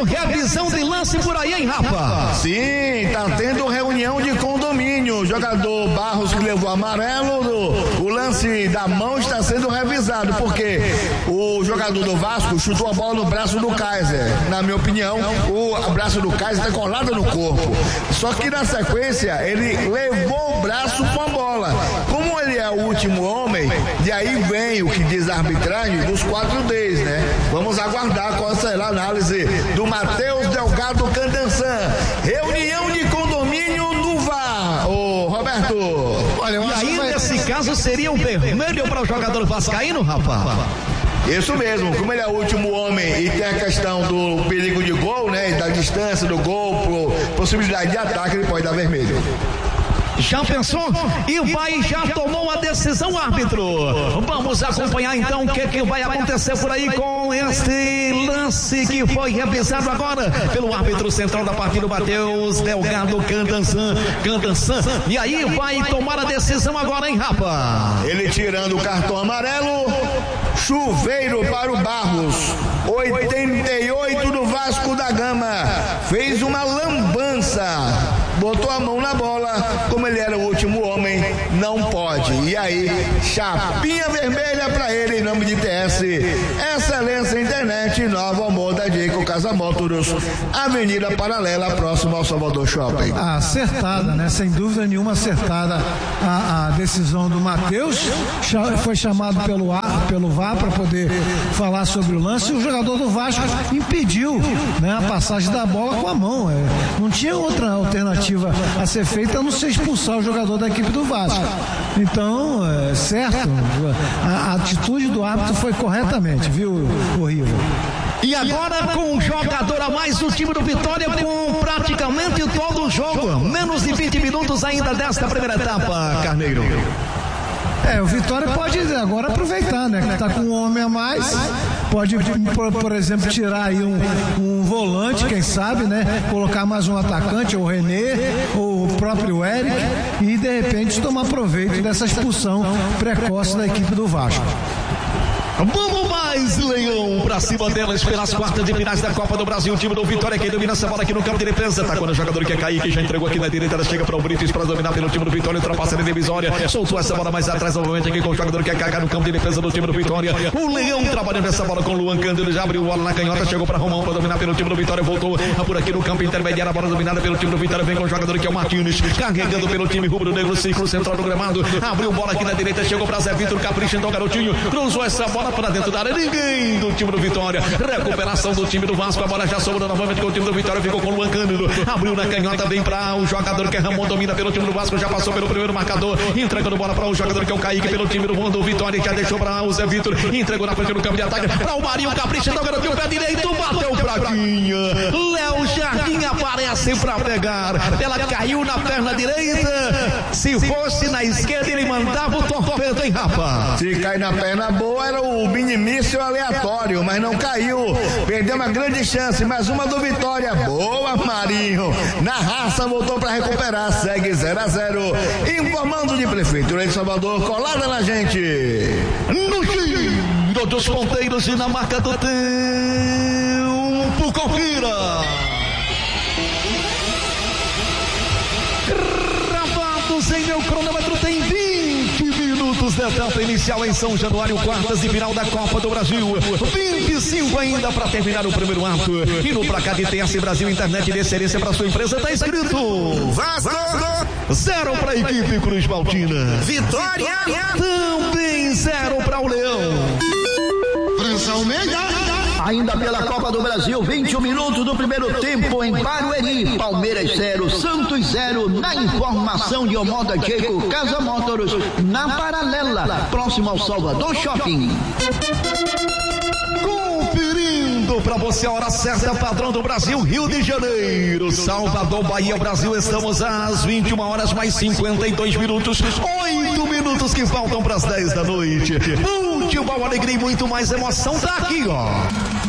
tendo revisão de lance por aí, hein, Rafa? Sim, tá tendo reunião de condomínio. O jogador Barros que levou amarelo, o lance da mão está sendo revisado, porque o jogador do Vasco chutou a bola no braço do Kaiser. Na minha opinião, o braço do Kaiser está colado no corpo. Só que na sequência, ele levou o braço com a bola. Como ele é o último homem, de aí vem o que diz a arbitragem dos 4Ds, né? Vamos aguardar qual será a análise do Matheus Delgado Candançan. Reunião de condomínio no VAR, ô Roberto. Olha, e aí, nesse caso, seria um vermelho para o jogador vascaíno, Rafa? Isso mesmo, como ele é o último homem e tem a questão do perigo de gol, né? Da distância do gol, possibilidade de ataque, ele pode dar vermelho. Já pensou? E já tomou a decisão, árbitro. Vamos acompanhar então o que vai acontecer por aí com este lance que foi revisado agora pelo árbitro central da partida, Matheus Delgado Candançan. E aí vai tomar a decisão agora, hein, Rafa? Ele tirando o cartão amarelo, chuveiro para o Barros. 88 do Vasco da Gama. Fez uma lambança. Botou a mão na bola, como ele era o último homem, não pode. E aí, chapinha vermelha pra ele em nome de TS. Excelência Internet, Nova Amor da Diego Casa Motors, Avenida Paralela, próximo ao Salvador Shopping. Acertada, né? Sem dúvida nenhuma acertada a decisão do Matheus. Foi chamado pelo VAR para poder falar sobre o lance. E o jogador do Vasco impediu, né, a passagem da bola com a mão. Não tinha outra alternativa a ser feita a não ser expulsar o jogador da equipe do Vasco. Então, certo, a atitude do árbitro foi corretamente, viu, horrível. E agora com um jogador a mais, o time do Vitória com praticamente todo o jogo, menos de 20 minutos ainda desta primeira etapa, Carneiro. O Vitória pode agora aproveitar, né? Que tá com um homem a mais, pode, por exemplo, tirar aí um volante, quem sabe, né? Colocar mais um atacante, ou o René, ou o próprio Eric, e de repente tomar proveito dessa expulsão precoce da equipe do Vasco. Vamos mais, Leão, pra cima delas pelas quartas de finais da Copa do Brasil. O time do Vitória que domina essa bola aqui no campo de defesa. Tá quando o jogador quer cair, que já entregou aqui na direita, ela chega para o Brites para dominar pelo time do Vitória, ultrapassa a divisória, soltou essa bola mais atrás novamente aqui com o jogador que quer cair no campo de defesa do time do Vitória. O Leão trabalhando essa bola com o Luan Cândido, já abriu bola na canhota, chegou para Romão para dominar pelo time do Vitória, voltou por aqui no campo intermediário, a bola dominada pelo time do Vitória, vem com o jogador que é o Martins, carregando pelo time rubro-negro, círculo central do gramado, abriu bola aqui na direita, chegou para Zé Vitor, capricha então garotinho, cruzou essa bola para dentro da área. Ninguém do time do Vitória. Recuperação do time do Vasco. A bola já sobrou novamente com o time do Vitória. Ficou com o Luan Cândido. Abriu na canhota. Vem para o jogador que é Ramon. Domina pelo time do Vasco. Já passou pelo primeiro marcador. Entregando bola para o jogador que é o Kaique. Pelo time do Vitória. Já deixou para o Zé Vitor. Entregou na frente do campo de ataque. Para o Marinho. Capricha. Então, garotinho. Pé direito. Bateu fraquinha. Léo Jardim aparece para pegar. Ela caiu na perna direita. Se fosse na esquerda, ele mandava o torpedo, hein, Rafa? Se cai na perna boa, era o minimício aleatório, mas não caiu. Perdeu uma grande chance, mais uma do Vitória. Boa, Marinho. Na raça, voltou para recuperar. Segue 0-0. Informando de Prefeitura de Salvador, colada na gente. No giro dos ponteiros e na marca do tempo, confira. Gravados em meu cronômetro, tem 20 minutos da etapa inicial em São Januário, quartas de final da Copa do Brasil. 25 ainda para terminar o primeiro ato. E no placar de TS Brasil, internet de excelência para sua empresa, tá escrito Vasco 0 para a equipe Cruz Maltina. Vitória também 0 para o Leão. França Almeida. Ainda pela Copa do Brasil, 21 minutos do primeiro tempo em Barueri. Palmeiras 0, Santos 0. Na informação de Omoda Diego Casa Motors, na Paralela, próximo ao Salvador Shopping. Conferindo para você a hora certa, padrão do Brasil, Rio de Janeiro, Salvador, Bahia, Brasil. Estamos às 21 horas mais 52 minutos. 8 minutos que faltam para as 10 da noite. Futebol, alegria e muito mais emoção. Tá aqui, ó.